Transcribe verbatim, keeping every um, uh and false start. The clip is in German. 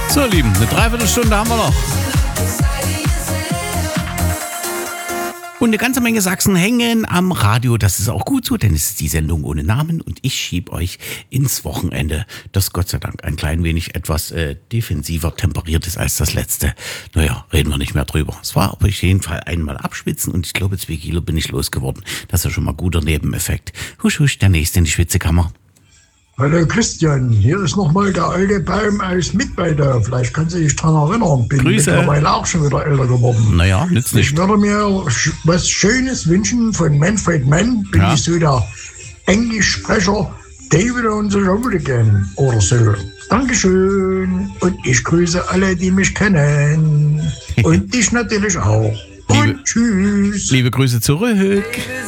So, Lieben, eine Dreiviertelstunde haben wir noch. Und eine ganze Menge Sachsen hängen am Radio. Das ist auch gut so, denn es ist die Sendung ohne Namen und ich schieb euch ins Wochenende, das Gott sei Dank ein klein wenig etwas äh, defensiver temperiert ist als das letzte. Naja, reden wir nicht mehr drüber. Es war auf jeden Fall einmal abschwitzen und ich glaube, zwei Kilo bin ich losgeworden. Das ist ja schon mal ein guter Nebeneffekt. Husch, husch, der nächste in die Schwitzekammer. Hallo Christian, hier ist nochmal der alte Baum aus Mittweida. Vielleicht kannst du dich dran erinnern. Bin Grüße. Mittlerweile auch schon wieder älter geworden. Naja, nützt nicht. Ich würde mir sch- was Schönes wünschen von Manfred Mann. Bin Ja. ich so der Englischsprecher David und the Road Again oder so. Dankeschön. Und ich grüße alle, die mich kennen. Und dich natürlich auch. Und Liebe- tschüss. Liebe Grüße zurück.